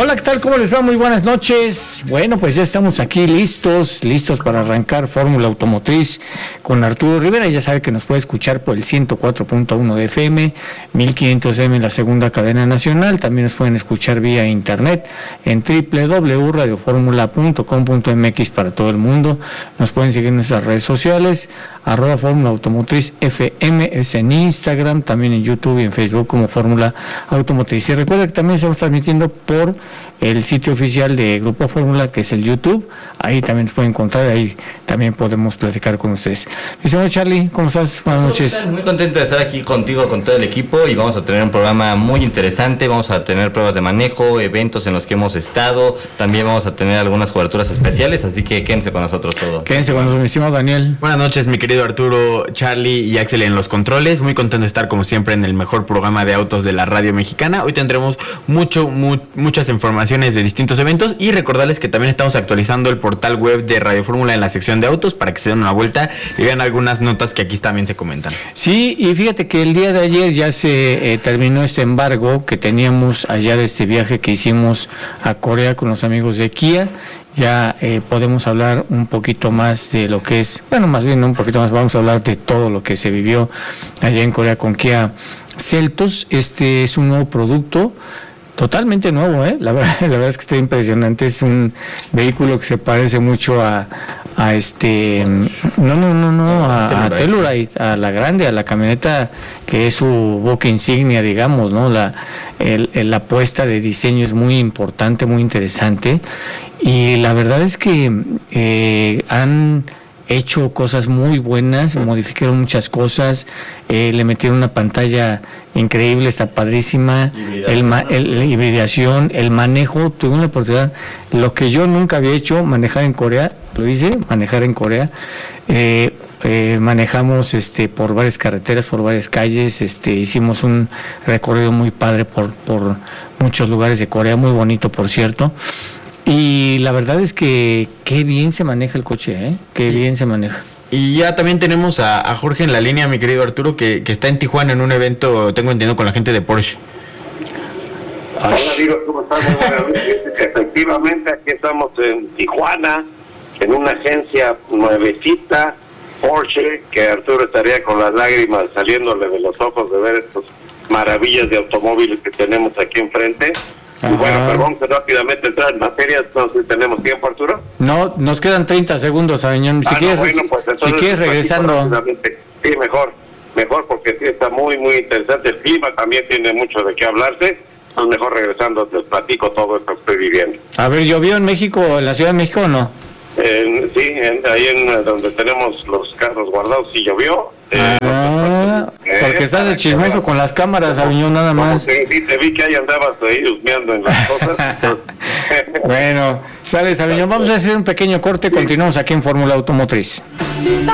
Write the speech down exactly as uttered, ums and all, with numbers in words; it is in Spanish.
Hola, ¿qué tal? ¿Cómo les va? Muy buenas noches. Bueno, pues ya estamos aquí listos, listos para arrancar Fórmula Automotriz con Arturo Rivera. Ya sabe que nos puede escuchar por el ciento cuatro punto uno de F M, mil quinientos M en la segunda cadena nacional. También nos pueden escuchar vía internet en doble u doble u doble u punto radio fórmula punto com punto m x para todo el mundo. Nos pueden seguir en nuestras redes sociales, arroba Fórmula Automotriz F M, es en Instagram, también en YouTube y en Facebook como Fórmula Automotriz. Y recuerda que también estamos transmitiendo por el sitio oficial de Grupo Fórmula, que es el YouTube. Ahí también nos pueden encontrar, ahí también podemos platicar con ustedes. Mi señor Charlie, ¿cómo estás? Buenas noches. Muy contento de estar aquí contigo, con todo el equipo, y vamos a tener un programa muy interesante. Vamos a tener pruebas de manejo, eventos en los que hemos estado, también vamos a tener algunas coberturas especiales, así que quédense con nosotros todo. Quédense con nosotros, mi estimado Daniel. Buenas noches, mi querido Arturo, Charlie y Axel en los controles. Muy contento de estar como siempre en el mejor programa de autos de la radio mexicana. Hoy tendremos mucho, mu- muchas informaciones de distintos eventos, y recordarles que también estamos actualizando el portal web de Radio Fórmula en la sección de autos para que se den una vuelta y vean algunas notas que aquí también se comentan. Sí, y fíjate que el día de ayer ya se eh, terminó este embargo que teníamos allá de este viaje que hicimos a Corea con los amigos de Kia. Ya eh, podemos hablar un poquito más de lo que es, bueno, más bien no un poquito más, vamos a hablar de todo lo que se vivió allá en Corea con Kia Seltos. Este es un nuevo producto, totalmente nuevo, ¿eh? La verdad, la verdad es que está impresionante. Es un vehículo que se parece mucho a, a este, no, no, no, no, a, a Telluride, a la grande, a la camioneta que es su buque insignia, digamos, ¿no? La, el, el, la apuesta de diseño es muy importante, muy interesante, y la verdad es que eh, han hecho cosas muy buenas, modificaron muchas cosas, eh, le metieron una pantalla increíble, está padrísima, el, ma- el, la hibridación, el manejo, tuve una oportunidad, lo que yo nunca había hecho, manejar en Corea, lo hice, manejar en Corea, eh, eh, manejamos este por varias carreteras, por varias calles, este hicimos un recorrido muy padre por, por muchos lugares de Corea, muy bonito por cierto. Y la verdad es que qué bien se maneja el coche, ¿eh? Qué sí. bien se maneja. Y ya también tenemos a, a Jorge en la línea, mi querido Arturo, que, que está en Tijuana en un evento, tengo entendido, con la gente de Porsche. Hola amigos, ¿cómo están? Muy buenas noches. Efectivamente, aquí estamos en Tijuana, en una agencia nuevecita, Porsche, que Arturo estaría con las lágrimas saliéndole de los ojos de ver estas maravillas de automóviles que tenemos aquí enfrente. Y bueno, pero vamos a rápidamente entrar en materia. No sé si tenemos tiempo, Arturo. No, nos quedan treinta segundos, Aviñón. Si, ah, quieres, no, bueno, pues entonces, si quieres regresando. Sí, mejor, mejor, porque sí está muy, muy interesante. El clima también tiene mucho de qué hablarse. Entonces mejor regresando, les platico todo esto que estoy viviendo. A ver, ¿llovió en México, en la Ciudad de México o no? Eh, sí, en, ahí en donde tenemos los carros guardados, sí llovió. Eh, ah, eh, porque estás de chismoso con las cámaras, Aviñón, nada más. Sí, sí, te vi que ahí andabas ahí husmeando en las cosas. Bueno, sales, Aviñón. Vamos a hacer un pequeño corte, continuamos aquí en Fórmula Automotriz.